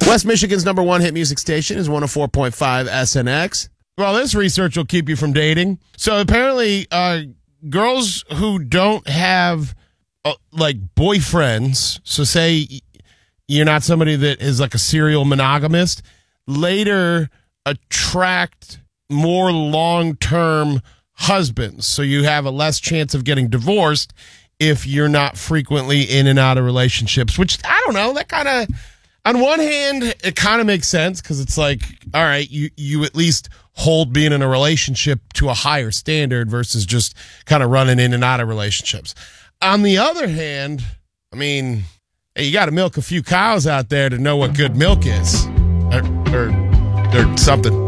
West Michigan's number one hit music station is 104.5 SNX. Well, this research will keep you from dating. So apparently, girls who don't have boyfriends, so say you're not somebody that is like a serial monogamist, later attract more long-term husbands. So you have a less chance of getting divorced if you're not frequently in and out of relationships, which I don't know, that kind of, on one hand, it kind of makes sense because it's like, all right, you at least hold being in a relationship to a higher standard versus just kind of running in and out of relationships. On the other hand, I mean, hey, you got to milk a few cows out there to know what good milk is or something.